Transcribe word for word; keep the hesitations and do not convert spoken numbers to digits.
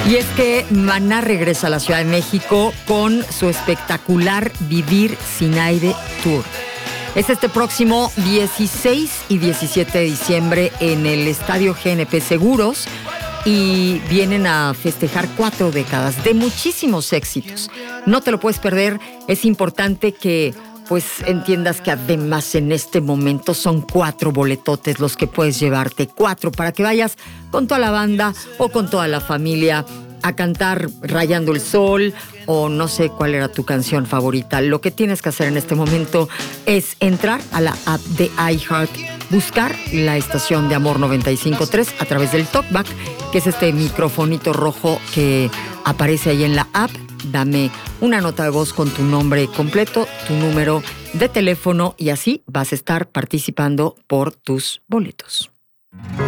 Y es que Maná regresa a la Ciudad de México con su espectacular Vivir Sin Aire Tour. Es este próximo dieciséis y diecisiete de diciembre en el Estadio G N P Seguros y vienen a festejar cuatro décadas de muchísimos éxitos. No te lo puedes perder, es importante que pues entiendas que además en este momento son cuatro boletotes los que puedes llevarte, cuatro, para que vayas con toda la banda o con toda la familia a cantar Rayando el Sol o no sé cuál era tu canción favorita. Lo que tienes que hacer en este momento es entrar a la app de iHeart, buscar la estación de Amor noventa y cinco punto tres a través del TalkBack, que es este microfonito rojo que aparece ahí en la app. Dame una nota de voz con tu nombre completo, tu número de teléfono y así vas a estar participando por tus boletos.